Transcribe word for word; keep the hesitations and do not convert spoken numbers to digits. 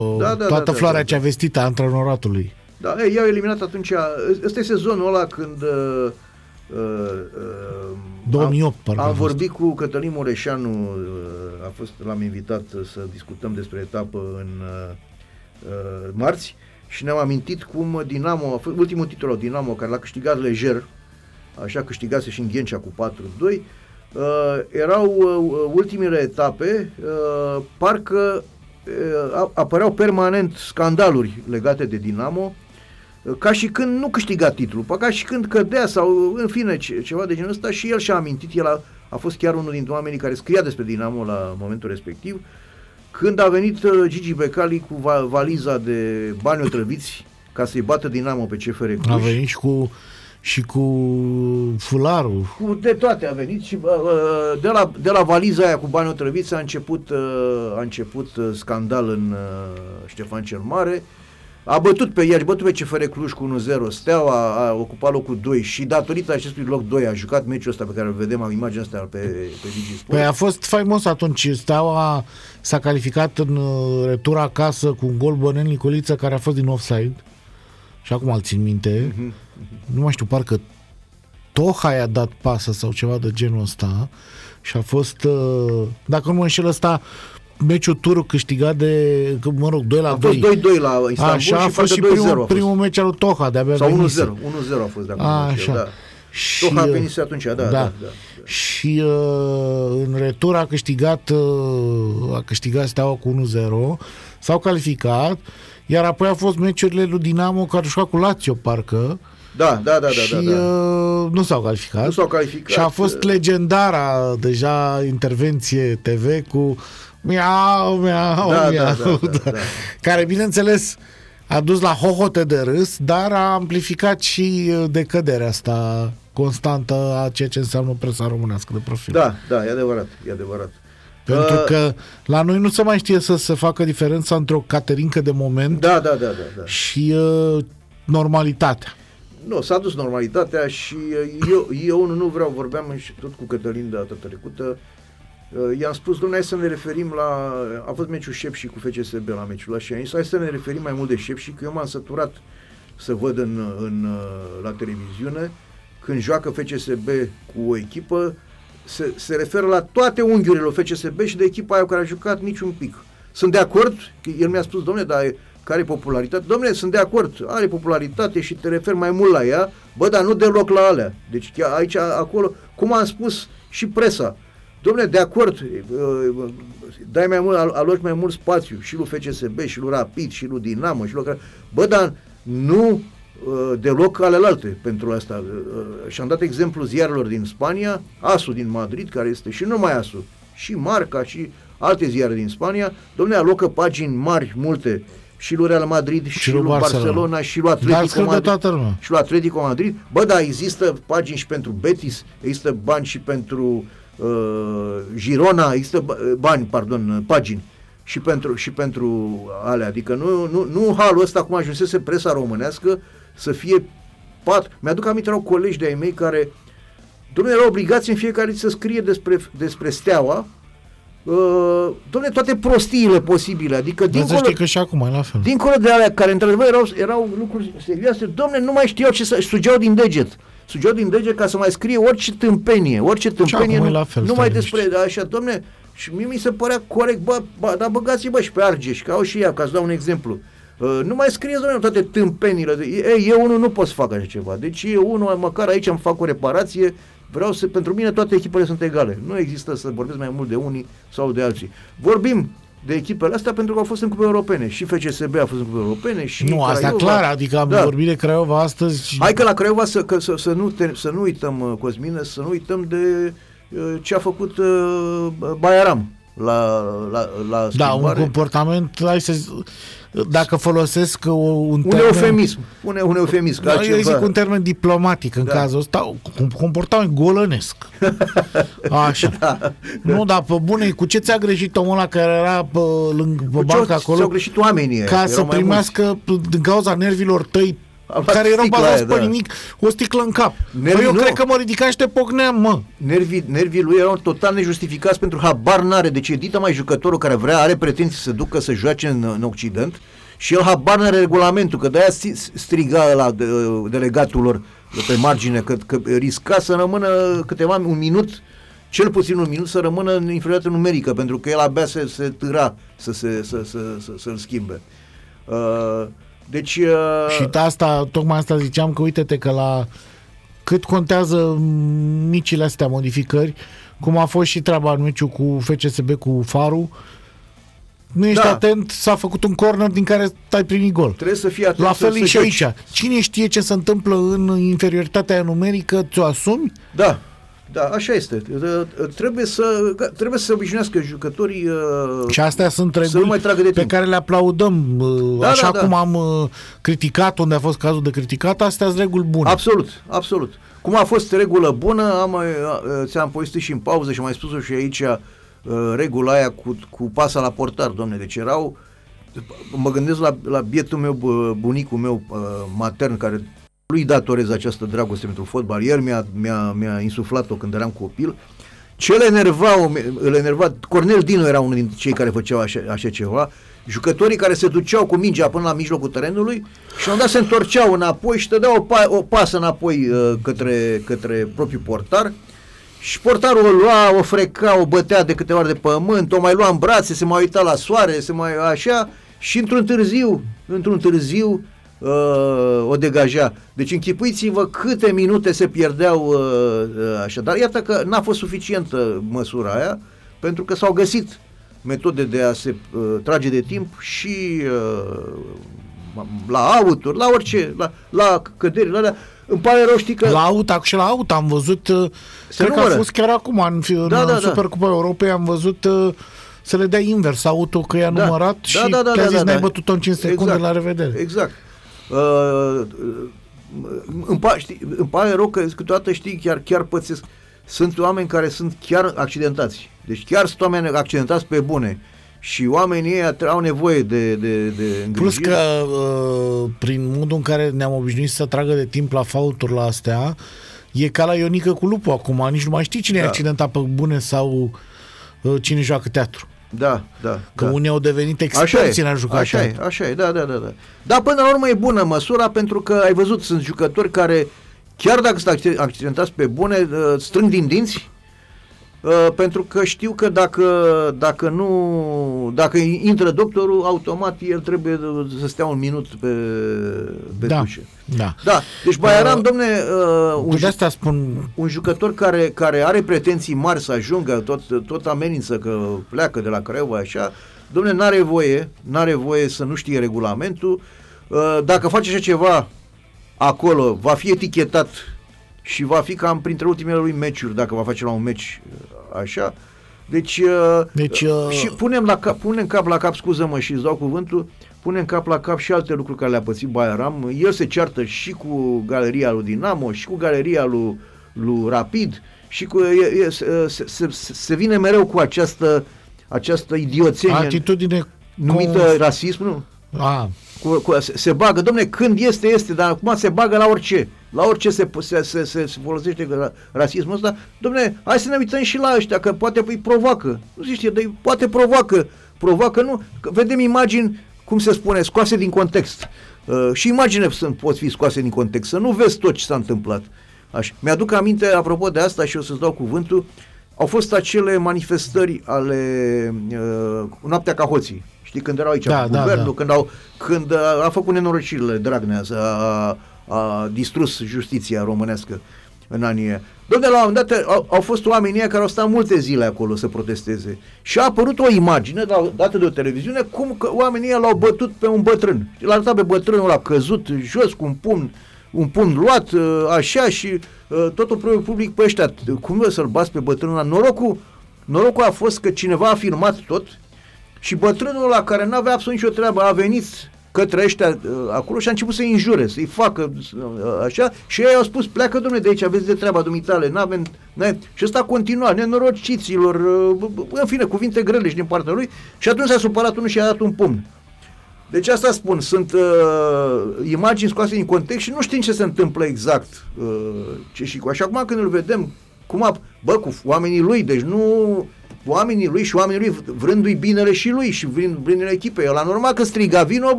da, da, toată da, floarea da, cea da. vestită a antrenoratului. Da, ei, i-au eliminat atunci. Ăsta e sezonul ăla când uh, uh, două mii opt, am, parcă am a fost. vorbit cu Cătălin Mureșanu, uh, a fost, l-am invitat să discutăm despre etapă în uh, uh, marți și ne-am amintit cum Dinamo, a fost ultimul titlu Dinamo, care l-a câștigat lejer, așa câștigase și în Ghencea cu patru doi, uh, erau uh, ultimele etape, uh, parcă uh, apăreau permanent scandaluri legate de Dinamo, uh, ca și când nu câștiga titlul, ca și când cădea sau în fine ce, ceva de genul ăsta, și el și-a amintit, el a, a fost chiar unul dintre oamenii care scria despre Dinamo la momentul respectiv, când a venit uh, Gigi Becali cu va, valiza de bani otrăviți ca să-i bată Dinamo pe C F R Cluj. A venit și cu și cu fularul. Cu de toate a venit și uh, de, la, de la valiza aia cu bani otrăviți a început, uh, a început uh, scandal în uh, Ștefan cel Mare. A bătut pe, i-a bătut pe C F R Cluj cu unu zero, Steaua a ocupat locul doi și datorită acestui loc doi a jucat meciul ăsta pe care îl vedem, am imaginea asta pe, pe DigiSport. Păi a fost faimos atunci. Steaua s-a calificat în uh, retur acasă cu un gol Bănel Nicoliță care a fost din offside. Și acum îl țin minte. Uh-huh. Nu mai știu, parcă Toha i-a dat pasă sau ceva de genul ăsta și a fost, uh, dacă nu mă înșel, ăsta meciul turul câștigat de, mă rog, doi la doi. A fost doi doi la Istanbul. Așa și a fost și primul, primul meci al lui Toha, de-abia sau unu venise. zero, unu zero a fost, dacă nu mă înșel, da. Și, Toha a venit atunci, da, da, da, da. Și uh, în retur a câștigat uh, a câștigat Steaua cu unu zero, s-au calificat, iar apoi a fost meciurile lui Dinamo care juca cu Lazio, parcă. Da, da, da, și da, da, da. Uh, nu s-au calificat. Nu s-au calificat. Și a fost legendara deja intervenție T V cu miau, miau, da, miau, da, da, da, da. care, bineînțeles, a dus la hohote de râs, dar a amplificat și decăderea asta constantă a ceea ce înseamnă presa românească de profil. Da, da, e adevărat, e adevărat. Pentru uh, că la noi nu se mai știe să se facă diferența între o caterincă de moment da, da, da, da, da. și uh, normalitatea. Nu, s-a dus normalitatea și eu, eu nu vreau, vorbeam și tot cu Cătălin data trecută, i-am spus, dom'le, hai să ne referim la, a fost meciul Șepși cu F C S B la meciul ăla și am zis, hai să ne referim mai mult de Șepși, că eu m-am săturat să văd în, în, la televiziune, când joacă F C S B cu o echipă, se, se referă la toate unghiurile lui F C S B și de echipa aia care a jucat niciun pic. Sunt de acord, el mi-a spus, dom'le, dar care e popularitate? Dom'le, sunt de acord, are popularitate și te referi mai mult la ea, bă, dar nu deloc la alea. Deci chiar aici, acolo, cum am spus și presa, dom'le, de acord, dai mai mult, aloci mai mult spațiu și lui F C S B, și lui Rapid, și lui Dinamo, și lui... Bă, dar nu deloc alelalte pentru asta. Și am dat exemplu ziarelor din Spania, Asul din Madrid, care este și numai Asul, și Marca, și alte ziare din Spania, dom'le, alocă pagini mari, multe, și lui Real Madrid, și, și lui Barcelona, Barcelona, și lui Atletico Madrid, și lui Atletico Madrid. Bă, da, există pagini și pentru Betis, există bani și pentru uh, Girona, există bani, pardon, pagini și pentru, și pentru alea. Adică nu, nu, nu halul ăsta cum ajunsese presa românească să fie pat. Mi-aduc aminte, erau colegi de-ai mei care, dom'le, erau obligați în fiecare zi să scrie despre, despre Steaua, Uh, dom'le, toate prostiile posibile, adică dincolo, să știi că și acum e la fel. Dincolo de alea care într-adevăr erau, erau lucruri serioase, dom'le, nu mai știau ce să sugeau din deget. Sugeau din deget ca să mai scrie orice tâmpenie, orice tâmpenie, nu, la fel, numai despre așa, dom'le, și mie mi se părea corect, bă, bă dar băgați-vă și pe Argeș, că au și ea, ca să dau un exemplu. Uh, nu mai scrieți, dom'le, toate tâmpenile. Ei, eu unul nu pot să fac așa ceva. Deci eu unul, măcar aici îmi fac o reparație. Vreau să, pentru mine toate echipele sunt egale. Nu există să vorbesc mai mult de unii sau de alții. Vorbim de echipele astea pentru că au fost în cupe europene. Și F C S B a fost în cupe europene și nu, asta Craiova. Clar, adică am da. vorbit de Craiova astăzi. Hai că la Craiova să, că, să, să, nu, te, să nu uităm, Cosmine, să nu uităm de uh, ce a făcut uh, Baieram la, la, la da, un comportament, hai să dacă folosesc un, un termen... Un eufemism. Un, un eufemism. Da, eu zic un termen diplomatic în da. cazul ăsta, comportament golănesc. Așa. Da. Nu, dar pe bune, cu ce ți-a greșit omul ăla care era pe, lângă pe banca acolo? Ți-au greșit oamenii. Ca să primească, din cauza nervilor tăi, care erau bazați aia, pe da. nimic, o sticlă în cap. Nervii, Păi eu nu. cred că mă ridica și te pocneam, mă. Nervii, nervii lui erau total nejustificați pentru habar n-are. Deci edită mai jucătorul care vrea, are pretenții să ducă să joace în, în Occident și el habar n-are regulamentul, că de-aia striga la de, delegatul lor pe margine, că, că risca să rămână câteva, un minut, cel puțin un minut, să rămână în inferioritate numerică, pentru că el abia se, se târa să, se, să, să, să, să-l schimbe. Uh, deci... Uh, și asta, tocmai asta ziceam, că uite-te că la cât contează micile astea modificări, cum a fost și treaba în meciul cu F C S B cu Faru, nu ești da. atent, s-a făcut un corner din care ai primit gol. Trebuie să fii atent. La fel să și aici. Cine știe ce se întâmplă în inferioritatea numerică, ți-o asumi? Da, da, așa este. Trebuie să, trebuie să se obișnuiască jucătorii. Și astea sunt reguli nu mai tragă de pe timp. care le aplaudăm. Da, așa da, cum da. am criticat, unde a fost cazul de criticat, astea sunt reguli bune. Absolut, absolut. Cum a fost regulă bună, am, ți-am povestit și în pauză și am mai spus-o și aici, regula aia cu, cu pasa la portar, domne, deci erau, mă gândesc la, la bietul meu, bunicul meu matern, care lui datorez această dragoste pentru fotbal, el mi-a, mi-a, mi-a insuflat-o când eram copil, ce le enerva, îl enerva, Cornel Dinu era unul dintre cei care făceau așa, așa ceva, jucătorii care se duceau cu mingea până la mijlocul terenului și la un dat se întorceau înapoi și dădeau o, pa, o pasă înapoi uh, către, către propriul portar și portarul o lua, o freca, o bătea de câteva ori de pământ, o mai lua în brațe, se mai uita la soare, se mai așa și într-un târziu, într-un târziu uh, o degaja. Deci închipuiți-vă câte minute se pierdeau uh, uh, așa, dar iată că n-a fost suficientă măsura aia, pentru că s-au găsit metode de a se uh, trage de timp și uh, la out-uri, la orice, la, la căderile alea. Îmi pare rău, știi că... La out, și la out am văzut, se cred numără. Că a fost chiar acum, în, în, da, da, în Supercupa da. Europei, am văzut uh, să le dea invers auto, că i-a da. numărat da, și da, da, te-a da, zis da, n-ai da. bătut-o în cinci secunde, exact, la revedere. Exact. Uh, îmi, pa, știi, îmi pare rău că câteodată, știi, chiar, chiar pățesc. Sunt oameni care sunt chiar accidentați. Deci chiar sunt oameni accidentați pe bune. Și oamenii ăia au nevoie de, de, de îngrijire. Plus că uh, prin modul în care ne-am obișnuit să tragă de timp la faulturi la astea, e ca la Ionică cu Lupu acum. Nici nu mai știi cine da. e accidentat pe bune sau uh, cine joacă teatru. Da, da. Că da. unii au devenit experți în a juca așa teatru. E, așa e, da, da, da, da. Dar până la urmă e bună măsura, pentru că ai văzut, sunt jucători care, chiar dacă sunt accidentați pe bune, uh, strâng din dinți, Uh, pentru că știu că dacă, dacă nu, dacă intră doctorul, automat el trebuie să stea un minut pe, pe da, tușă. Da. Da. Deci Baiaram, uh, domne, uh, un, de asta spun... un jucător care, care are pretenții mari să ajungă, tot, tot amenință că pleacă de la Craiova, așa, domne, n-are voie, n-are voie să nu știe regulamentul. Uh, dacă face așa ceva acolo, va fi etichetat și va fi cam printre ultimele lui meciuri, dacă va face la un meci așa. Deci, deci uh... și punem, la cap, punem cap la cap, scuză-mă și îți dau cuvântul, punem cap la cap și alte lucruri care le-a pățit Baiaram. El se ceartă și cu galeria lui Dinamo, și cu galeria lui, lui Rapid, și cu, e, e, se, se, se vine mereu cu această, această idioțenie atitudine numită cum... rasism, nu? A. Cu, cu, se, se bagă, domne, când este, este, dar acum se bagă la orice. La orice se, se, se, se, se folosește rasismul ăsta. Domne, hai să ne uităm și la ăștia, că poate îi provoacă. Nu știu, dar poate provoacă. Provoacă, nu? Că vedem imagini, cum se spune, scoase din context. Uh, și imagine sunt, pot fi scoase din context. Să nu vezi tot ce s-a întâmplat. Așa. Mi-aduc aminte, apropo de asta, și o să-ți dau cuvântul, au fost acele manifestări ale uh, Noaptea ca hoții. Știi, când erau aici da, guvernul, da, da. când, au, când a, a făcut nenorocirile Dragnea, a, a distrus justiția românească în anii aia. Dom'le, la un moment dat au, au fost oamenii care au stat multe zile acolo să protesteze și a apărut o imagine dată de o televiziune cum că oamenii l-au bătut pe un bătrân. L-a arătat pe bătrânul ăla căzut jos cu un pumn, un pumn luat, așa, și tot o public pe ăștia. Cum vreau să-l bați pe bătrânul ăla? Norocul, norocul a fost că cineva a filmat tot și bătrânul ăla, care n-avea absolut nicio treabă, a venit către ăștia uh, acolo și a început să-i înjure, să-i facă uh, așa, și ei au spus, pleacă, dom'le, de aici, aveți de treaba dumitale, n-avem, n-avem. Și ăsta a continuat, nenorociților, uh, în fine, cuvinte grele și din partea lui, și atunci s-a supărat unul și a dat un pumn. Deci asta spun, sunt uh, imagini scoase din context și nu știm ce se întâmplă exact uh, ce și cu așa. Acum când îl vedem, cum a, bă, cu oamenii lui, deci nu oamenii lui și oamenii lui vrându-i binele și lui și vrând binele echipei. Ăla normal că striga, vino, bă,